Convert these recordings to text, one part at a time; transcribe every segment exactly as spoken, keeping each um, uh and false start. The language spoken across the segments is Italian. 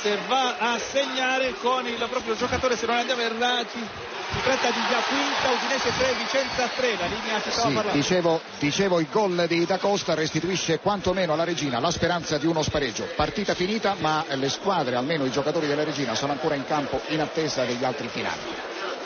l'Udinese va a segnare con il proprio giocatore, se non andiamo errati, si tratta di Giaquinta. Udinese tre, Vicenza tre, la linea si stava sì, parlando. Dicevo, dicevo il gol di Da Costa restituisce quantomeno alla Regina la speranza di uno spareggio. Partita finita, ma le squadre, almeno i giocatori della Regina, sono ancora in campo in attesa degli altri finali.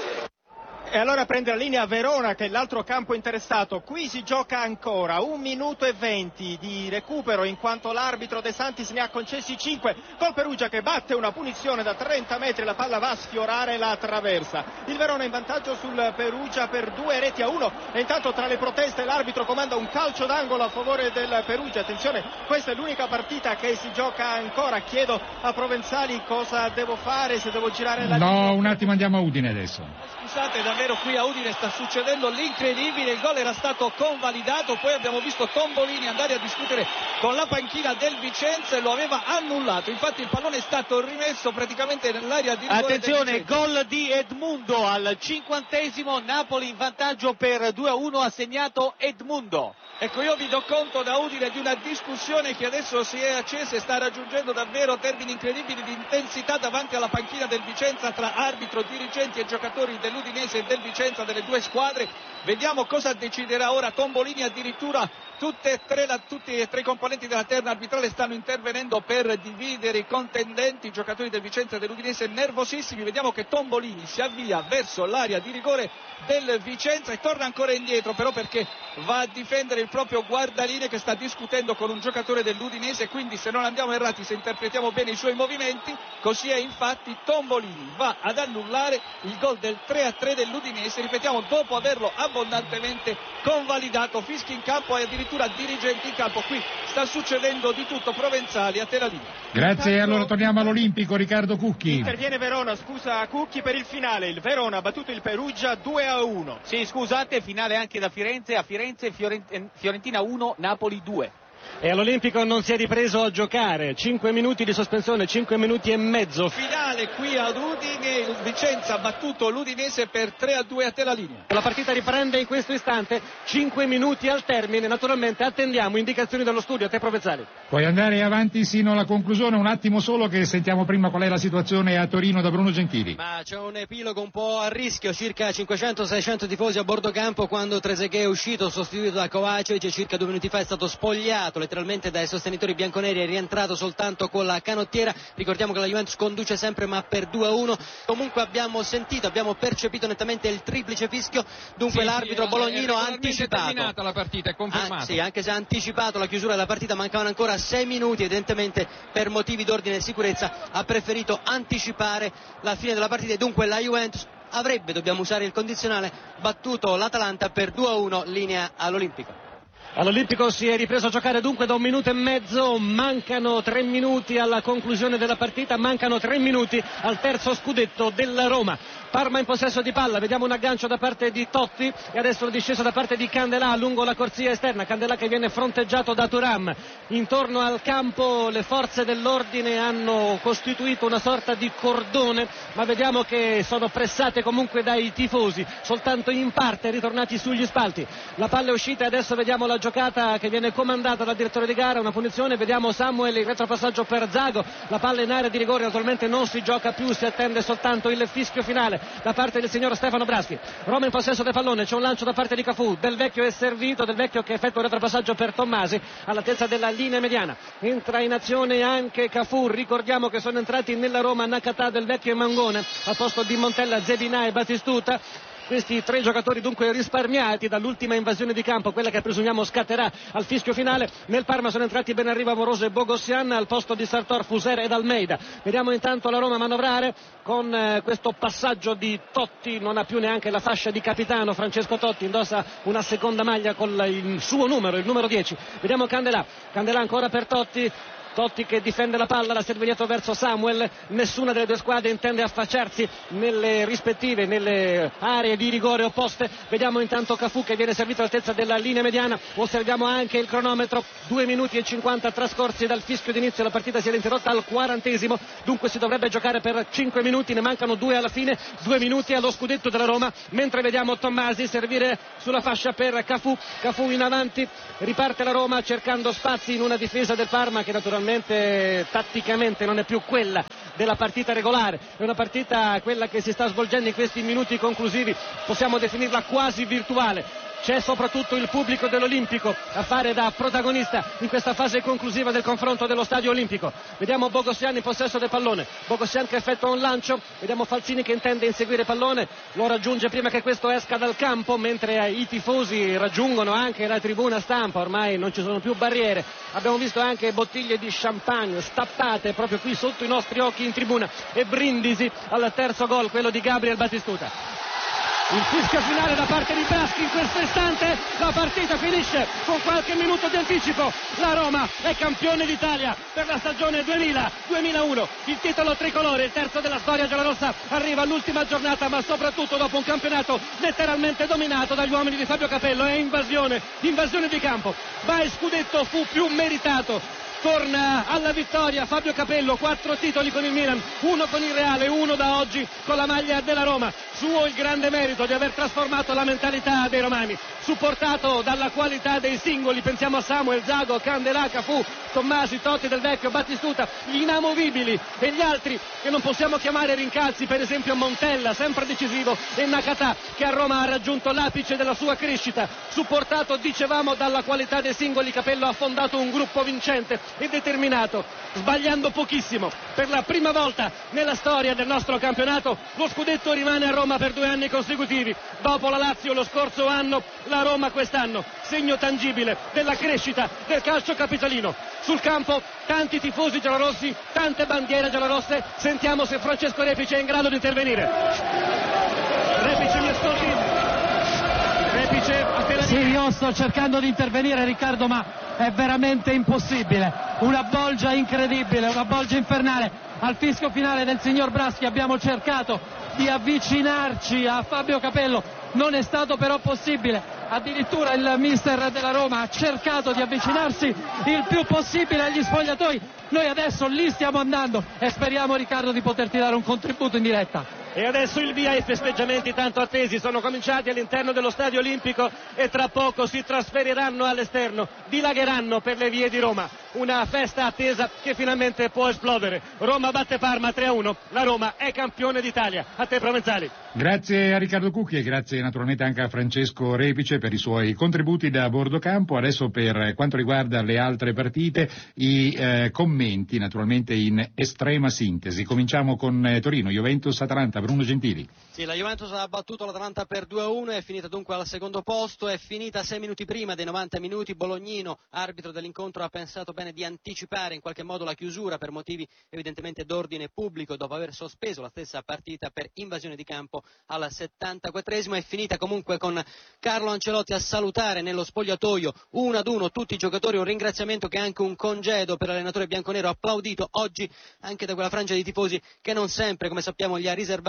E allora prende la linea Verona, che è l'altro campo interessato. Qui si gioca ancora un minuto e venti di recupero, in quanto l'arbitro De Santis ne ha concessi cinque. Col Perugia che batte una punizione da trenta metri, la palla va a sfiorare la traversa. Il Verona in vantaggio sul Perugia per due reti a uno, e intanto tra le proteste l'arbitro comanda un calcio d'angolo a favore del Perugia. Attenzione, questa è l'unica partita che si gioca ancora. Chiedo a Provenzali cosa devo fare, se devo girare la no, linea. No, un attimo, andiamo a Udine adesso. Scusate, davvero qui a Udine sta succedendo l'incredibile, il gol era stato convalidato, poi abbiamo visto Tombolini andare a discutere con la panchina del Vicenza e lo aveva annullato, infatti il pallone è stato rimesso praticamente nell'area di rigore. Attenzione, gol di Edmundo al cinquantesimo, Napoli in vantaggio per due a uno, ha segnato Edmundo. Ecco, io vi do conto da Udine di una discussione che adesso si è accesa e sta raggiungendo davvero termini incredibili di intensità davanti alla panchina del Vicenza tra arbitro, dirigenti e giocatori dell'Udinese e del Vicenza, delle due squadre. Vediamo cosa deciderà ora Tombolini. Addirittura tutte e tre, la, tutti e tre i componenti della terna arbitrale stanno intervenendo per dividere i contendenti, i giocatori del Vicenza e dell'Udinese nervosissimi. Vediamo che Tombolini si avvia verso l'area di rigore del Vicenza e torna ancora indietro, però perché va a difendere il proprio guardalinee che sta discutendo con un giocatore dell'Udinese. Quindi, se non andiamo errati, se interpretiamo bene i suoi movimenti, così è. Infatti Tombolini va ad annullare il gol del tre a tre dell'Udinese, ripetiamo, dopo averlo abbondantemente convalidato. Fischi in campo e addirittura dirigenti in campo. Qui sta succedendo di tutto. Provenzali, a te la linea. Grazie, intanto, allora torniamo all'Olimpico. Riccardo Cucchi. Interviene Verona, scusa Cucchi per il finale. Il Verona ha battuto il Perugia due a uno. Sì, scusate, finale anche da Firenze. A Firenze Fiorentina uno, Napoli due. E all'Olimpico non si è ripreso a giocare, cinque minuti di sospensione, cinque minuti e mezzo. Finale qui ad Udine, il Vicenza ha battuto l'Udinese per tre a due, a te la linea. La partita riprende in questo istante, cinque minuti al termine, naturalmente attendiamo indicazioni dallo studio, a te Provenzali. Puoi andare avanti sino alla conclusione, un attimo solo che sentiamo prima qual è la situazione a Torino da Bruno Gentili. Ma c'è un epilogo un po' a rischio, circa cinquecento seicento tifosi a bordo campo quando Trezeguet è uscito sostituito da Kovacic, circa due minuti fa è stato spogliato letteralmente dai sostenitori bianconeri, è rientrato soltanto con la canottiera. Ricordiamo che la Juventus conduce sempre ma per due a uno. Comunque abbiamo sentito, abbiamo percepito nettamente il triplice fischio, dunque sì, l'arbitro sì, bolognino ha anticipato. È terminata la partita, è confermato. Ah, sì, anche se ha anticipato la chiusura della partita, mancavano ancora sei minuti, evidentemente per motivi d'ordine e sicurezza ha preferito anticipare la fine della partita e dunque la Juventus avrebbe, dobbiamo usare il condizionale, battuto l'Atalanta per due a uno, linea all'Olimpico. All'Olimpico si è ripreso a giocare dunque da un minuto e mezzo, mancano tre minuti alla conclusione della partita, mancano tre minuti al terzo scudetto della Roma. Parma in possesso di palla, vediamo un aggancio da parte di Totti e adesso la discesa da parte di Candelà lungo la corsia esterna, Candelà che viene fronteggiato da Thuram. Intorno al campo le forze dell'ordine hanno costituito una sorta di cordone, ma vediamo che sono pressate comunque dai tifosi, soltanto in parte ritornati sugli spalti. La palla è uscita e adesso vediamo la giocata che viene comandata dal direttore di gara, una punizione, vediamo Samuel, il retropassaggio per Zago, la palla in area di rigore, naturalmente non si gioca più, si attende soltanto il fischio finale da parte del signor Stefano Braschi. Roma in possesso del pallone, c'è un lancio da parte di Cafù, Del Vecchio è servito, Del Vecchio che effettua il retropassaggio per Tommasi all'altezza della linea mediana, entra in azione anche Cafù, ricordiamo che sono entrati nella Roma Nakata, Del Vecchio e Mangone al posto di Montella, Zebina e Battistuta. Questi tre giocatori dunque risparmiati dall'ultima invasione di campo, quella che presumiamo scatterà al fischio finale. Nel Parma sono entrati Benarriva, Amoroso e Bogossian al posto di Sartor, Fuser ed Almeida. Vediamo intanto la Roma manovrare con eh, questo passaggio di Totti, non ha più neanche la fascia di capitano. Francesco Totti indossa una seconda maglia con la, il suo numero, il numero dieci. Vediamo Candelà, Candelà ancora per Totti. Totti che difende la palla, la serve dietro verso Samuel, nessuna delle due squadre intende affacciarsi nelle rispettive, nelle aree di rigore opposte. Vediamo intanto Cafù che viene servito all'altezza della linea mediana, osserviamo anche il cronometro, due minuti e cinquanta trascorsi dal fischio d'inizio, la partita si è interrotta al quarantesimo, dunque si dovrebbe giocare per cinque minuti, ne mancano due alla fine, due minuti allo scudetto della Roma, mentre vediamo Tommasi servire sulla fascia per Cafù, Cafù in avanti, riparte la Roma cercando spazi in una difesa del Parma che naturalmente naturalmente tatticamente non è più quella della partita regolare, è una partita quella che si sta svolgendo in questi minuti conclusivi, possiamo definirla quasi virtuale. C'è soprattutto il pubblico dell'Olimpico a fare da protagonista in questa fase conclusiva del confronto dello Stadio Olimpico. Vediamo Bogossian in possesso del pallone, Bogossian che effettua un lancio, vediamo Falzini che intende inseguire il pallone, lo raggiunge prima che questo esca dal campo, mentre i tifosi raggiungono anche la tribuna stampa, ormai non ci sono più barriere, abbiamo visto anche bottiglie di champagne stappate proprio qui sotto i nostri occhi in tribuna e brindisi al terzo gol, quello di Gabriel Batistuta. Il fischio finale da parte di Braschi in questo istante, la partita finisce con qualche minuto di anticipo, la Roma è campione d'Italia per la stagione duemila duemilauno, il titolo tricolore, il terzo della storia giallorossa, arriva all'ultima giornata ma soprattutto dopo un campionato letteralmente dominato dagli uomini di Fabio Capello, è invasione, invasione di campo, ma il scudetto fu più meritato. Torna alla vittoria Fabio Capello, quattro titoli con il Milan, uno con il Reale, uno da oggi con la maglia della Roma. Suo il grande merito di aver trasformato la mentalità dei romani, supportato dalla qualità dei singoli, pensiamo a Samuel, Zago, Candelà, Cafù, Tommasi, Totti, Del Vecchio, Battistuta, gli inamovibili e gli altri che non possiamo chiamare rincalzi, per esempio Montella, sempre decisivo, e Nakata che a Roma ha raggiunto l'apice della sua crescita, supportato, dicevamo, dalla qualità dei singoli. Capello ha fondato un gruppo vincente e determinato, sbagliando pochissimo. Per la prima volta nella storia del nostro campionato lo scudetto rimane a Roma per due anni consecutivi, dopo la Lazio lo scorso anno, la Roma quest'anno, segno tangibile della crescita del calcio capitalino. Sul campo tanti tifosi giallorossi, tante bandiere giallorosse, sentiamo se Francesco Repice è in grado di intervenire. Repice, mi ascolti? Repice appena... Sì, io sto cercando di intervenire, Riccardo, ma è veramente impossibile, una bolgia incredibile, una bolgia infernale. Al fischio finale del signor Braschi abbiamo cercato di avvicinarci a Fabio Capello, non è stato però possibile, addirittura il mister della Roma ha cercato di avvicinarsi il più possibile agli spogliatoi. Noi adesso lì stiamo andando e speriamo, Riccardo, di poterti dare un contributo in diretta. E adesso il via ai festeggiamenti tanto attesi, sono cominciati all'interno dello Stadio Olimpico e tra poco si trasferiranno all'esterno, dilagheranno per le vie di Roma, una festa attesa che finalmente può esplodere. Roma batte Parma tre a uno, la Roma è campione d'Italia. A te Provenzali. Grazie a Riccardo Cucchi e grazie naturalmente anche a Francesco Repice per i suoi contributi da bordo campo. Adesso per quanto riguarda le altre partite i eh, commenti naturalmente in estrema sintesi. Cominciamo con eh, Torino, Juventus-Atalanta. Bruno Gentili. Sì, la Juventus ha battuto l'Atalanta per due a uno, è finita dunque al secondo posto, è finita sei minuti prima dei novanta minuti. Bolognino, arbitro dell'incontro, ha pensato bene di anticipare in qualche modo la chiusura per motivi evidentemente d'ordine pubblico, dopo aver sospeso la stessa partita per invasione di campo al settantaquattresimo. È finita comunque con Carlo Ancelotti a salutare nello spogliatoio uno ad uno tutti i giocatori, un ringraziamento che è anche un congedo per l'allenatore bianconero, applaudito oggi anche da quella frangia di tifosi che non sempre, come sappiamo, gli ha riservato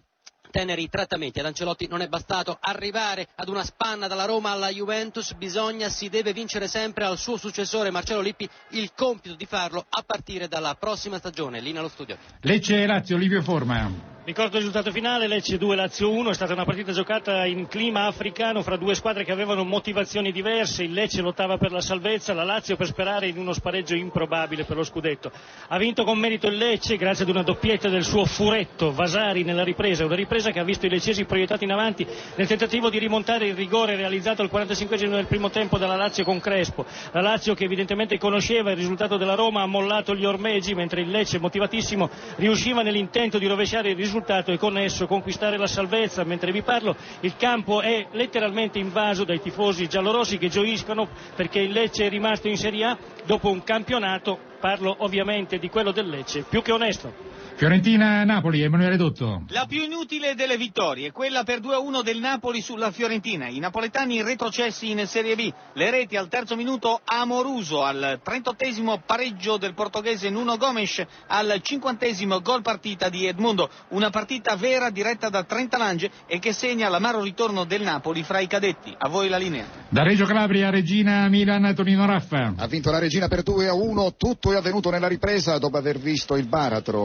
teneri trattamenti. Ad Ancelotti non è bastato arrivare ad una spanna dalla Roma alla Juventus, bisogna, si deve vincere sempre. Al suo successore Marcello Lippi il compito di farlo a partire dalla prossima stagione. Linea allo studio. Lecce Lazio, Livio Forma. Ricordo il risultato finale, Lecce due Lazio uno, è stata una partita giocata in clima africano fra due squadre che avevano motivazioni diverse. Il Lecce lottava per la salvezza, la Lazio per sperare in uno spareggio improbabile per lo scudetto. Ha vinto con merito il Lecce grazie ad una doppietta del suo furetto Vasari nella ripresa, una ripresa che ha visto i leccesi proiettati in avanti nel tentativo di rimontare il rigore realizzato al quarantacinquesimo del primo tempo dalla Lazio con Crespo. La Lazio, che evidentemente conosceva il risultato della Roma, ha mollato gli ormeggi, mentre il Lecce, motivatissimo, riusciva nell'intento di rovesciare il risultato e con esso conquistare la salvezza. Mentre vi parlo il campo è letteralmente invaso dai tifosi giallorossi che gioiscono perché il Lecce è rimasto in Serie A dopo un campionato, parlo ovviamente di quello del Lecce, più che onesto. Fiorentina-Napoli, Emanuele Dotto. La più inutile delle vittorie, quella per due a uno del Napoli sulla Fiorentina. I napoletani retrocessi in Serie B. Le reti al terzo minuto Amoruso, al trentottesimo pareggio del portoghese Nuno Gomes, al cinquantesimo gol partita di Edmundo. Una partita vera diretta da Trentalange e che segna l'amaro ritorno del Napoli fra i cadetti. A voi la linea. Da Reggio Calabria, Regina, Milan, Tonino Raffa. Ha vinto la Regina per due a uno, tutto è avvenuto nella ripresa dopo aver visto il baratro in seguito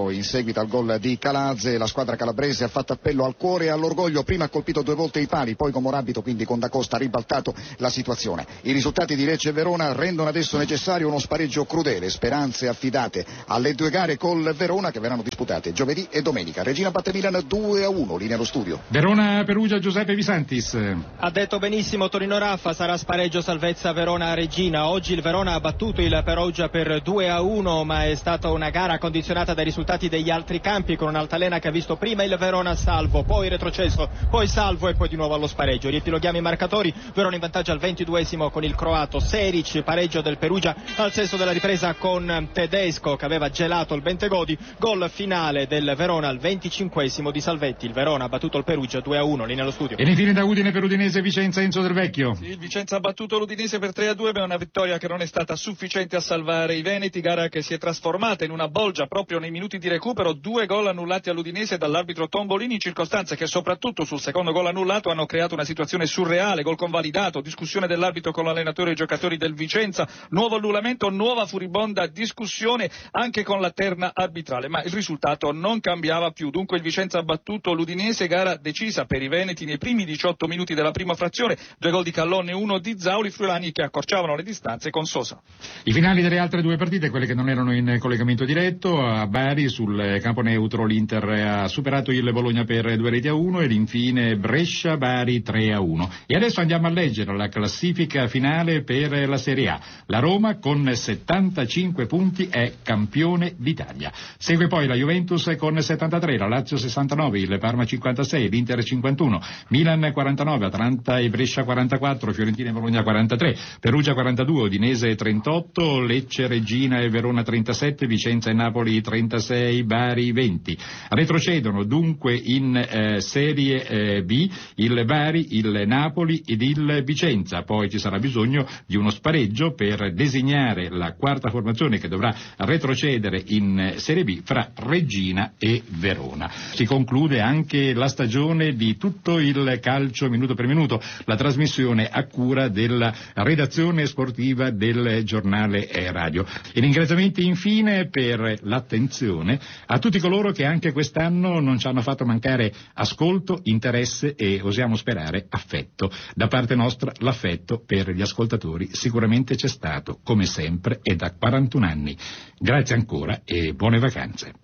seguito al gol di Calazze. La squadra calabrese ha fatto appello al cuore e all'orgoglio, prima ha colpito due volte i pali, poi con Morabito, quindi con Da Costa, ha ribaltato la situazione. I risultati di Lecce e Verona rendono adesso necessario uno spareggio crudele, speranze affidate alle due gare col Verona che verranno disputate giovedì e domenica. Regina batte Milan due a uno, linea allo studio. Verona Perugia, Giuseppe Visantis. Ha detto benissimo Torino Raffa, sarà spareggio salvezza Verona Regina. Oggi il Verona ha battuto il Perugia per due a uno, ma è stata una gara condizionata dai risultati degli altri campi, con un'altalena che ha visto prima il Verona salvo, poi retrocesso, poi salvo e poi di nuovo allo spareggio. Riepiloghiamo i marcatori: Verona in vantaggio al ventiduesimo con il croato Seric, pareggio del Perugia al sesto della ripresa con Tedesco che aveva gelato il Bentegodi, gol finale del Verona al venticinquesimo di Salvetti. Il Verona ha battuto il Perugia due a uno, linea allo studio. E infine da Udine per Udinese Vicenza, Enzo Del Vecchio. Sì, il Vicenza ha battuto l'Udinese per tre a due, ma è una vittoria che non è stata sufficiente a salvare i veneti, gara che si è trasformata in una bolgia proprio nei minuti di recupero. Due gol annullati all'Udinese dall'arbitro Tombolini, circostanze che soprattutto sul secondo gol annullato hanno creato una situazione surreale, gol convalidato, discussione dell'arbitro con l'allenatore e i giocatori del Vicenza, nuovo annullamento, nuova furibonda discussione anche con la terna arbitrale, ma il risultato non cambiava più. Dunque il Vicenza ha battuto l'Udinese, gara decisa per i veneti nei primi diciotto minuti della prima frazione, due gol di Callone e uno di Zauli, friulani che accorciavano le distanze con Sosa. I finali delle altre due partite, quelle che non erano in collegamento diretto: a Bari sul campo neutro l'Inter ha superato il Bologna per due reti a uno, ed infine Brescia-Bari tre a uno. E adesso andiamo a leggere la classifica finale per la Serie A. La Roma con settantacinque punti è campione d'Italia. Segue poi la Juventus con settantatré, la Lazio sessantanove, il Parma cinquantasei, l'Inter cinquantuno, Milan quarantanove, Atalanta e Brescia quarantaquattro, Fiorentina e Bologna quarantatré, Perugia quarantadue, Udinese trentotto, Lecce, Regina e Verona trentasette, Vicenza e Napoli trentasei, Bari venti. Retrocedono dunque in eh, Serie eh, B il Bari, il Napoli ed il Vicenza. Poi ci sarà bisogno di uno spareggio per designare la quarta formazione che dovrà retrocedere in Serie B fra Regina e Verona. Si conclude anche la stagione di tutto il calcio minuto per minuto, la trasmissione a cura della redazione sportiva del giornale radio. E ringraziamenti infine per l'attenzione a tutti coloro che anche quest'anno non ci hanno fatto mancare ascolto, interesse e, osiamo sperare, affetto. Da parte nostra l'affetto per gli ascoltatori sicuramente c'è stato, come sempre e da quarantuno anni. Grazie ancora e buone vacanze.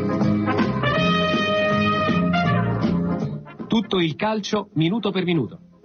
Tutto il calcio minuto per minuto.